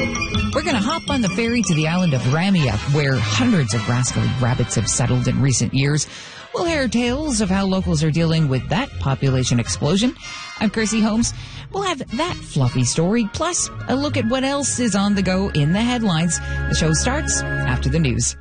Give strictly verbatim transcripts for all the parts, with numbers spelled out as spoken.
We're going to hop on the ferry to the island of Ramia, where hundreds of rascally rabbits have settled in recent years. We'll hear tales of how locals are dealing with that population explosion. I'm Kirsty Holmes. We'll have that fluffy story, plus a look at what else is on the go in the headlines. The show starts after the news.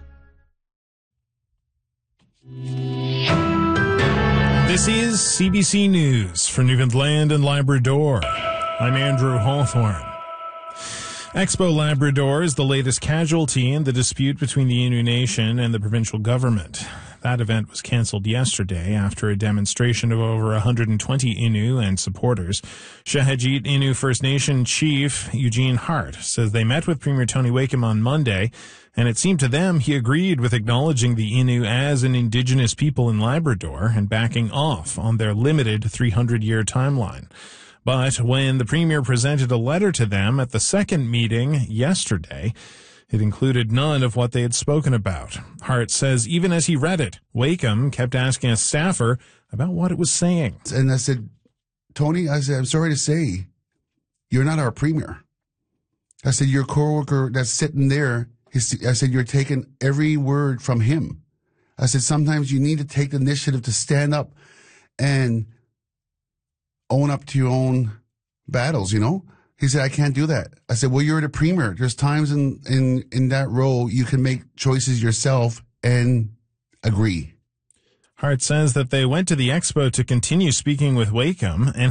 This is C B C News for Newfoundland and Labrador. I'm Andrew Hawthorne. Expo Labrador is the latest casualty in the dispute between the Innu Nation and the provincial government. That event was cancelled yesterday after a demonstration of over one hundred twenty Innu and supporters. Shahajit Innu First Nation Chief Eugene Hart says they met with Premier Tony Wakeham on Monday, and it seemed to them he agreed with acknowledging the Innu as an Indigenous people in Labrador and backing off on their limited three hundred year timeline. But when the Premier presented a letter to them at the second meeting yesterday, it included none of what they had spoken about. Hart says even as he read it, Wakeham kept asking a staffer about what it was saying. And I said, Tony, I said, I'm sorry to say, you're not our Premier. I said, your coworker that's sitting there, he's, I said, you're taking every word from him. I said, sometimes you need to take the initiative to stand up and own up to your own battles, you know? He said, I can't do that. I said, well, you're the Premier. There's times in, in, in that role you can make choices yourself and agree. Hart says that they went to the expo to continue speaking with Wakeham and